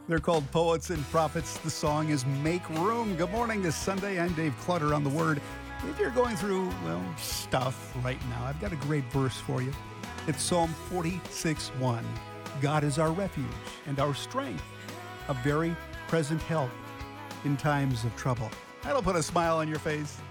They're called Poets and Prophets. The song is Make Room. Good morning this Sunday. I'm Dave Clutter on The Word. If you're going through, stuff right now, I've got a great verse for you. It's Psalm 46:1. God is our refuge and our strength, a very present help in times of trouble. That'll put a smile on your face.